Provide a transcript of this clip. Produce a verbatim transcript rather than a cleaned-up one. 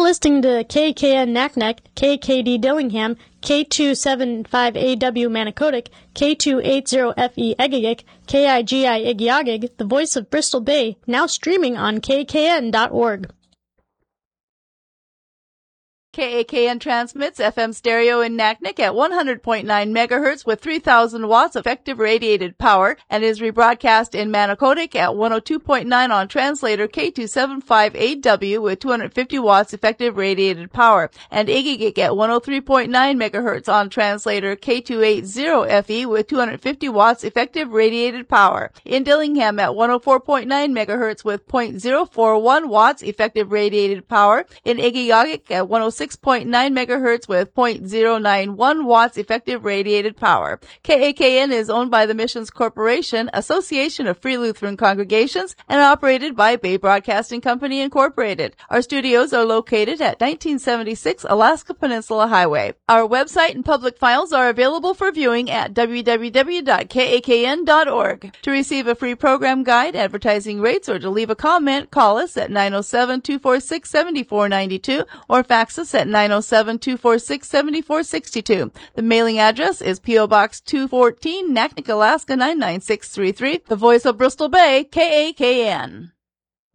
listening to K K N Naknek, K K D Dillingham, K two seventy-five A W Manicodic, K two eighty F E Egegik, K I G I Igiagig, the voice of Bristol Bay, now streaming on K K N dot org. K A K N transmits F M stereo in Naknek at one hundred point nine megahertz with three thousand watts effective radiated power and is rebroadcast in Manicodic at one oh two point nine on translator K two seventy-five A W with two hundred fifty watts effective radiated power and Igigik at one oh three point nine megahertz on translator K two eighty F E with two hundred fifty watts effective radiated power. In Dillingham at one oh four point nine megahertz with zero point zero four one watts effective radiated power. In Igiagik at one oh six point nine megahertz with zero point zero nine one watts effective radiated power. K A K N is owned by the Missions Corporation, Association of Free Lutheran Congregations, and operated by Bay Broadcasting Company, Incorporated. Our studios are located at nineteen seventy-six Alaska Peninsula Highway. Our website and public files are available for viewing at w w w dot k a k n dot org. To receive a free program guide, advertising rates, or to leave a comment, call us at nine oh seven, two four six, seven four nine two or fax us at nine oh seven, two four six, seven four six two. The mailing address is P O Box two fourteen, Naknek, Alaska nine nine six three three. The voice of Bristol Bay, K A K N.